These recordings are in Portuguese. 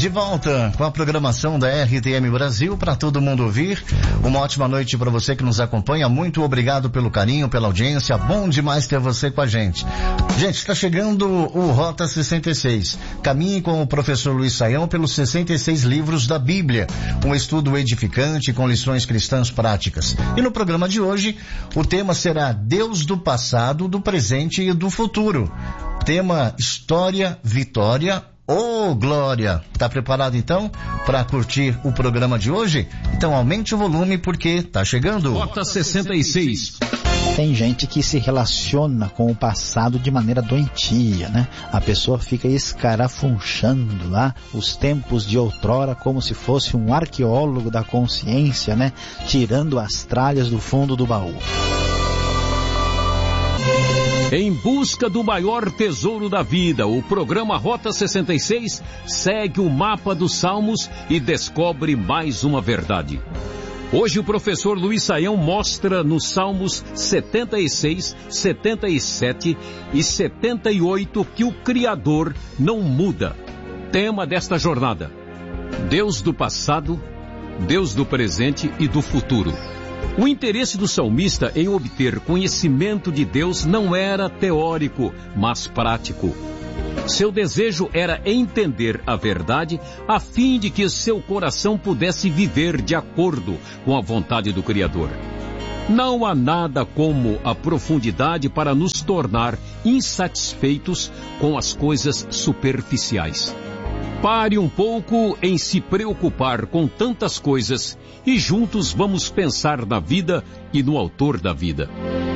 De volta com a programação da RTM Brasil para todo mundo ouvir. Uma ótima noite para você que nos acompanha. Muito obrigado pelo carinho, pela audiência. Bom demais ter você com a gente. Gente, está chegando o Rota 66. Caminhe com o professor Luiz Saião pelos 66 livros da Bíblia. Um estudo edificante com lições cristãs práticas. E no programa de hoje, o tema será Deus do passado, do presente e do futuro. Tema História, Vitória ou Glória. Tá preparado então para curtir o programa de hoje? Então aumente o volume porque tá chegando. Rota 66. Tem gente que se relaciona com o passado de maneira doentia, né? A pessoa fica escarafunchando lá os tempos de outrora como se fosse um arqueólogo da consciência, né? Tirando as tralhas do fundo do baú. Em busca do maior tesouro da vida, o programa Rota 66 segue o mapa dos Salmos e descobre mais uma verdade. Hoje o professor Luiz Saião mostra nos Salmos 76, 77 e 78 que o Criador não muda. Tema desta jornada: Deus do passado, Deus do presente e do futuro. O interesse do salmista em obter conhecimento de Deus não era teórico, mas prático. Seu desejo era entender a verdade a fim de que seu coração pudesse viver de acordo com a vontade do Criador. Não há nada como a profundidade para nos tornar insatisfeitos com as coisas superficiais. Pare um pouco em se preocupar com tantas coisas e juntos vamos pensar na vida e no autor da vida.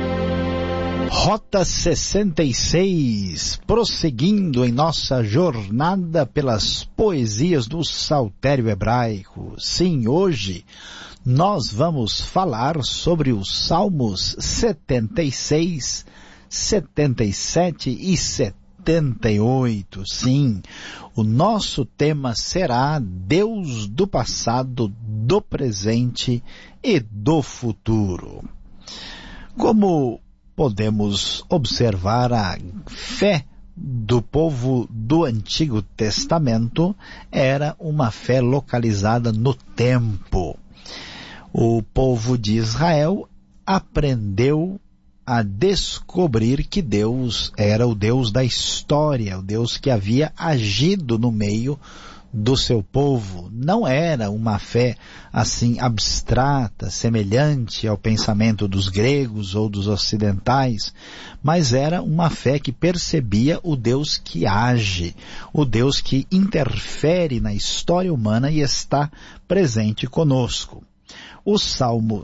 Rota 66, prosseguindo em nossa jornada pelas poesias do Saltério Hebraico. Sim, hoje nós vamos falar sobre os Salmos 76, 77 e 78. Sim, o nosso tema será Deus do passado, do presente e do futuro. Como podemos observar, a fé do povo do Antigo Testamento era uma fé localizada no tempo. O povo de Israel aprendeu a descobrir que Deus era o Deus da história, o Deus que havia agido no meio do seu povo. Não era uma fé assim abstrata, semelhante ao pensamento dos gregos ou dos ocidentais, mas era uma fé que percebia o Deus que age, o Deus que interfere na história humana e está presente conosco. O Salmo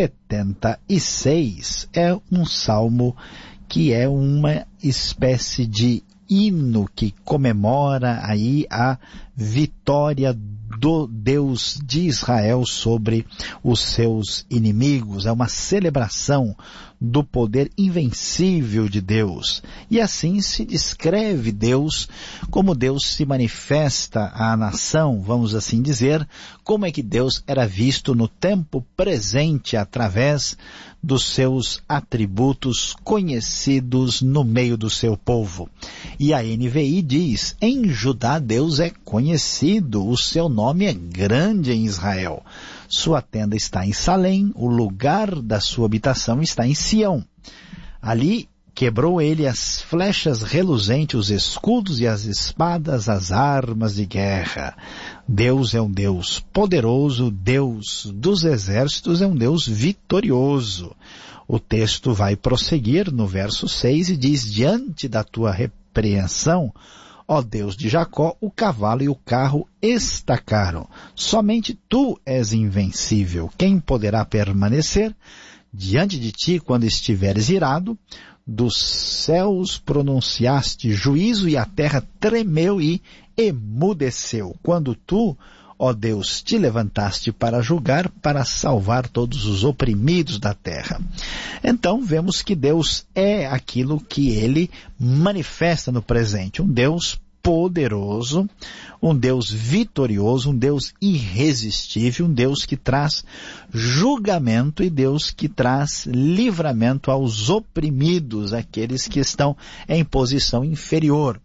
76 é um salmo que é uma espécie de hino que comemora aí a vitória do Deus de Israel sobre os seus inimigos. É uma celebração do poder invencível de Deus. E assim se descreve Deus, como Deus se manifesta à nação, vamos assim dizer, como é que Deus era visto no tempo presente através dos seus atributos conhecidos no meio do seu povo. E a NVI diz: em Judá Deus é conhecido, o seu nome é grande em Israel. Sua tenda está em Salém, o lugar da sua habitação está em Sião. Ali quebrou ele as flechas reluzentes, os escudos e as espadas, as armas de guerra. Deus é um Deus poderoso, Deus dos exércitos é um Deus vitorioso. O texto vai prosseguir no verso 6 e diz: diante da tua repreensão, ó Deus de Jacó, o cavalo e o carro estacaram. Somente tu és invencível. Quem poderá permanecer diante de ti quando estiveres irado? Dos céus pronunciaste juízo e a terra tremeu e emudeceu. Quando tu, ó Deus, te levantaste para julgar, para salvar todos os oprimidos da terra. Então vemos que Deus é aquilo que ele manifesta no presente, um Deus poderoso, um Deus vitorioso, um Deus irresistível, um Deus que traz julgamento e Deus que traz livramento aos oprimidos, aqueles que estão em posição inferior.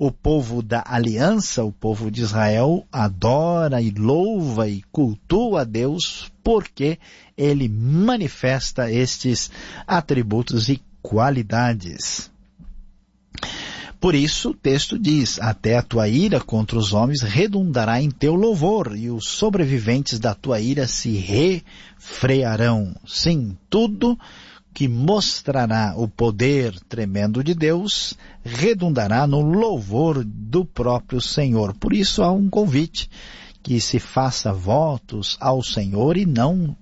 O povo da aliança, o povo de Israel, adora e louva e cultua a Deus porque ele manifesta estes atributos e qualidades. Por isso, o texto diz, até a tua ira contra os homens redundará em teu louvor, e os sobreviventes da tua ira se refrearão. Sim, tudo que mostrará o poder tremendo de Deus redundará no louvor do próprio Senhor. Por isso há um convite, que se faça votos ao Senhor e não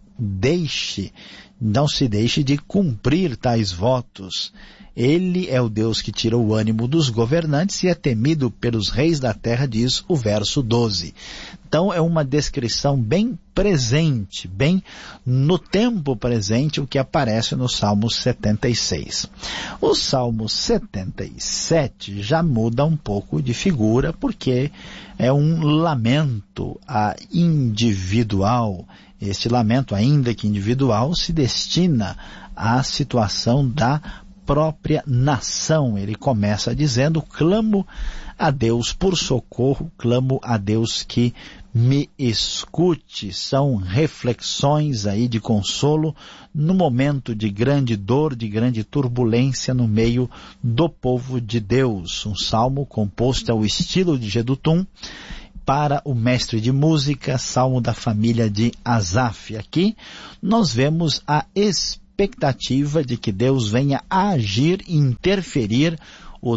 se deixe de cumprir tais votos. Ele é o Deus que tira o ânimo dos governantes e é temido pelos reis da terra, diz o verso 12. Então é uma descrição bem presente, bem no tempo presente, o que aparece no Salmo 76. O Salmo 77 já muda um pouco de figura, porque é um lamento individual. Este lamento, ainda que individual, se destina à situação da própria nação. Ele começa dizendo, clamo a Deus por socorro, clamo a Deus que me escute. São reflexões aí de consolo no momento de grande dor, de grande turbulência no meio do povo de Deus. Um salmo composto ao estilo de Jedutum, para o mestre de música, salmo da família de Asaf. Aqui nós vemos a expectativa de que Deus venha a agir e interferir, o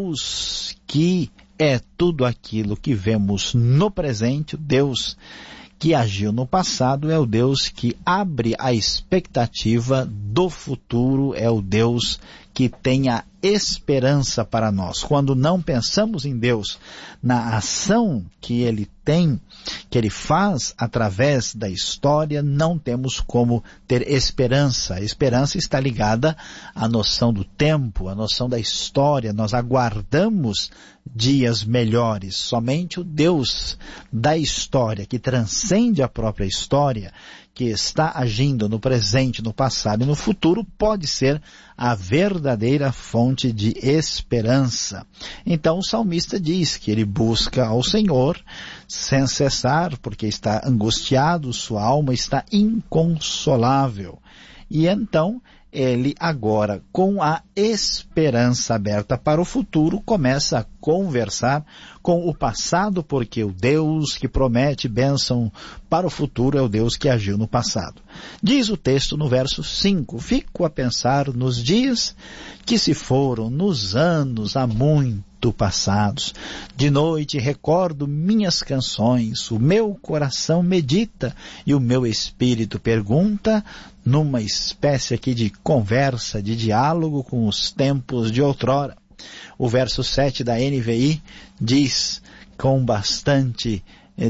Deus que é tudo aquilo que vemos no presente, o Deus que agiu no passado, é o Deus que abre a expectativa do futuro, é o Deus que tem a esperança para nós. Quando não pensamos em Deus, na ação que Ele tem, que Ele faz através da história, não temos como ter esperança. A esperança está ligada à noção do tempo, à noção da história. Nós aguardamos dias melhores. Somente o Deus da história, que transcende a própria história, que está agindo no presente, no passado e no futuro, pode ser a verdadeira fonte de esperança. Então o salmista diz que ele busca ao Senhor sem cessar, porque está angustiado, sua alma está inconsolável. E então ele agora, com a esperança aberta para o futuro, começa a conversar com o passado, porque o Deus que promete bênção para o futuro é o Deus que agiu no passado. Diz o texto no verso 5, fico a pensar nos dias que se foram, nos anos há muito passados. De noite recordo minhas canções, o meu coração medita e o meu espírito pergunta, numa espécie aqui de conversa, de diálogo com os tempos de outrora. O verso 7 da NVI diz com bastante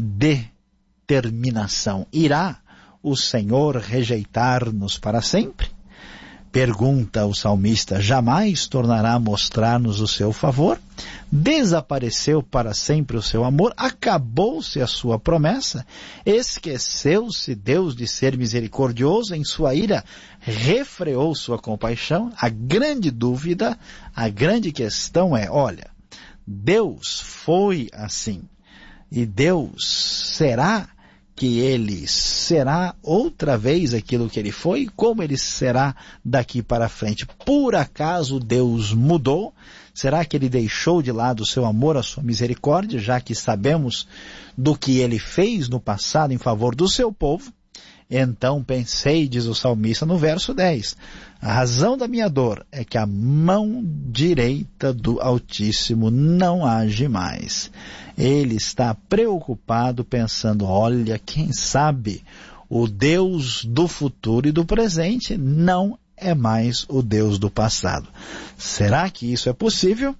determinação, irá o Senhor rejeitar-nos para sempre? Pergunta o salmista, jamais tornará a mostrar-nos o seu favor? Desapareceu para sempre o seu amor? Acabou-se a sua promessa? Esqueceu-se Deus de ser misericordioso? Em sua ira refreou sua compaixão? A grande dúvida, a grande questão é, olha, Deus foi assim. E Deus será que ele será outra vez aquilo que ele foi? Como ele será daqui para frente? Por acaso Deus mudou? Será que ele deixou de lado o seu amor, a sua misericórdia, já que sabemos do que ele fez no passado em favor do seu povo? Então pensei, diz o salmista no verso 10, a razão da minha dor é que a mão direita do Altíssimo não age mais. Ele está preocupado pensando, olha, quem sabe o Deus do futuro e do presente não é mais o Deus do passado. Será que isso é possível?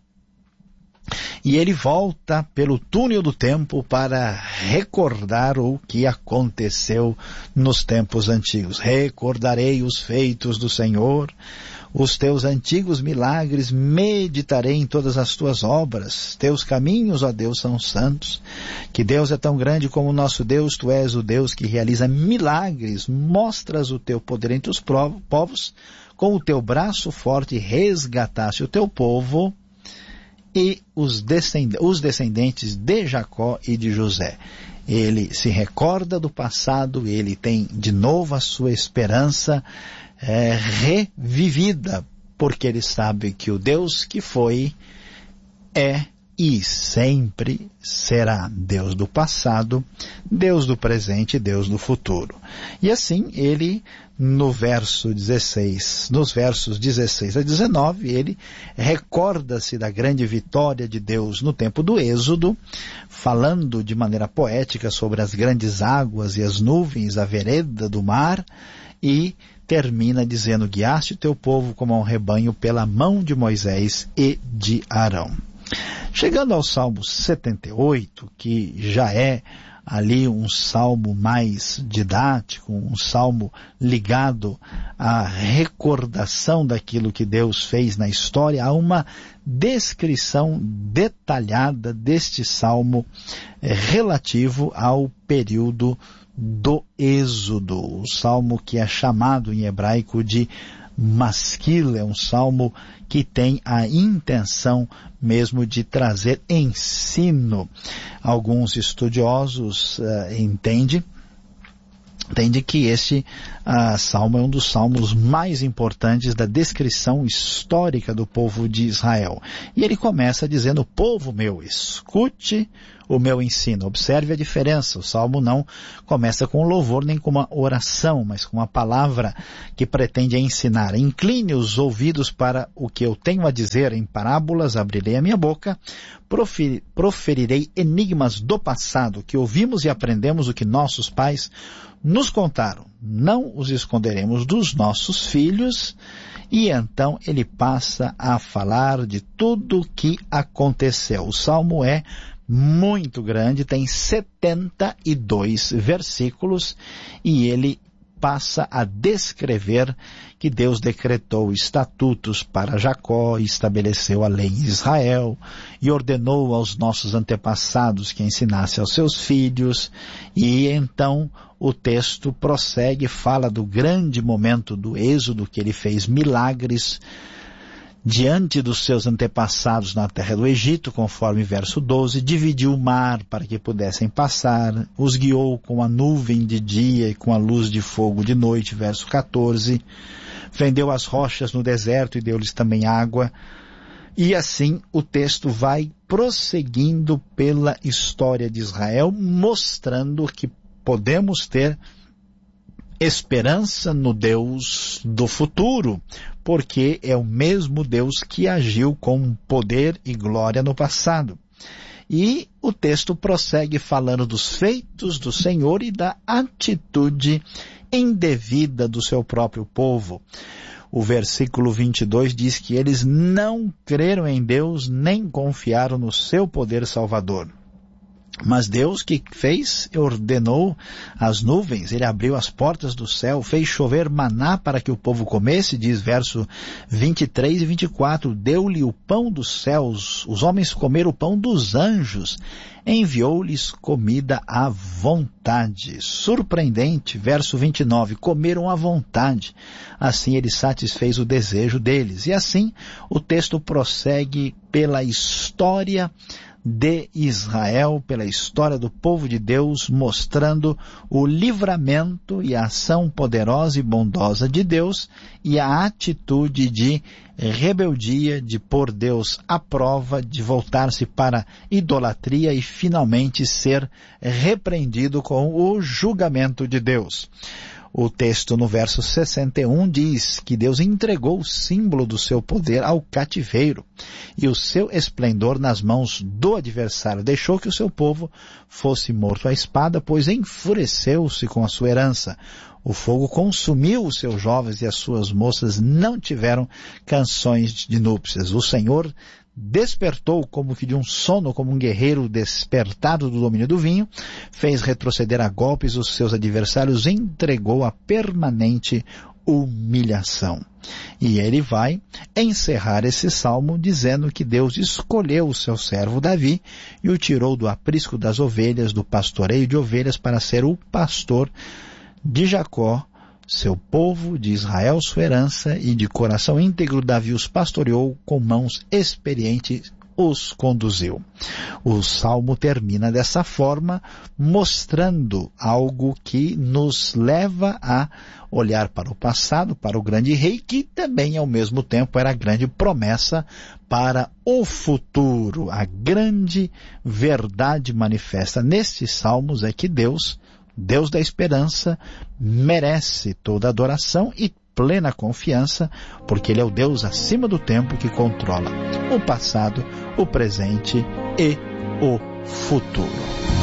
E ele volta pelo túnel do tempo para recordar o que aconteceu nos tempos antigos. Recordarei os feitos do Senhor, os teus antigos milagres, meditarei em todas as tuas obras. Teus caminhos, ó Deus, são santos. Que Deus é tão grande como o nosso Deus, tu és o Deus que realiza milagres, mostras o teu poder entre os povos, com o teu braço forte resgataste o teu povo, e os descendentes de Jacó e de José. Ele se recorda do passado, ele tem de novo a sua esperança revivida, porque ele sabe que o Deus que foi, é e sempre será Deus do passado, Deus do presente e Deus do futuro. E assim ele, nos versos 16 a 19, ele recorda-se da grande vitória de Deus no tempo do Êxodo, falando de maneira poética sobre as grandes águas e as nuvens, a vereda do mar, e termina dizendo: guiaste o teu povo como um rebanho pela mão de Moisés e de Arão. Chegando ao Salmo 78, que já é ali um salmo mais didático, um salmo ligado à recordação daquilo que Deus fez na história, há uma descrição detalhada deste salmo relativo ao período do Êxodo, o salmo que é chamado em hebraico de Masquil, é um salmo que tem a intenção mesmo de trazer ensino. Alguns estudiosos entendem que este salmo é um dos salmos mais importantes da descrição histórica do povo de Israel. E ele começa dizendo: povo meu, escute o meu ensino. Observe a diferença. O salmo não começa com louvor nem com uma oração, mas com uma palavra que pretende ensinar. Incline os ouvidos para o que eu tenho a dizer, em parábolas abrirei a minha boca, proferirei enigmas do passado, que ouvimos e aprendemos o que nossos pais nos contaram. Não os esconderemos dos nossos filhos. E então ele passa a falar de tudo o que aconteceu. O salmo é muito grande, tem 72 versículos, e ele passa a descrever que Deus decretou estatutos para Jacó, estabeleceu a lei em Israel, e ordenou aos nossos antepassados que ensinasse aos seus filhos. E então o texto prossegue, fala do grande momento do Êxodo, que ele fez milagres diante dos seus antepassados na terra do Egito, conforme verso 12, dividiu o mar para que pudessem passar, os guiou com a nuvem de dia e com a luz de fogo de noite, verso 14, fendeu as rochas no deserto e deu-lhes também água. E assim o texto vai prosseguindo pela história de Israel, mostrando que podemos ter esperança no Deus do futuro, porque é o mesmo Deus que agiu com poder e glória no passado. E o texto prossegue falando dos feitos do Senhor e da atitude indevida do seu próprio povo. O versículo 22 diz que eles não creram em Deus nem confiaram no seu poder salvador. Mas Deus que fez, ordenou as nuvens, ele abriu as portas do céu, fez chover maná para que o povo comesse, diz verso 23 e 24, deu-lhe o pão dos céus, os homens comeram o pão dos anjos, enviou-lhes comida à vontade. Surpreendente, verso 29, comeram à vontade, assim ele satisfez o desejo deles. E assim o texto prossegue pela história de Israel, pela história do povo de Deus, mostrando o livramento e a ação poderosa e bondosa de Deus e a atitude de rebeldia, de pôr Deus à prova, de voltar-se para idolatria e finalmente ser repreendido com o julgamento de Deus. O texto no verso 61 diz que Deus entregou o símbolo do seu poder ao cativeiro e o seu esplendor nas mãos do adversário. Deixou que o seu povo fosse morto à espada, pois enfureceu-se com a sua herança. O fogo consumiu os seus jovens e as suas moças não tiveram canções de núpcias. O Senhor despertou como que de um sono, como um guerreiro despertado do domínio do vinho, fez retroceder a golpes os seus adversários, entregou a permanente humilhação. E ele vai encerrar esse salmo dizendo que Deus escolheu o seu servo Davi e o tirou do aprisco das ovelhas, do pastoreio de ovelhas, para ser o pastor de Jacó, seu povo, de Israel sua herança, e de coração íntegro Davi os pastoreou com mãos experientes os conduziu. O Salmo termina dessa forma, mostrando algo que nos leva a olhar para o passado, para o grande rei, que também ao mesmo tempo era a grande promessa para o futuro. A grande verdade manifesta nestes salmos é que Deus da esperança, merece toda adoração e plena confiança, porque Ele é o Deus acima do tempo que controla o passado, o presente e o futuro.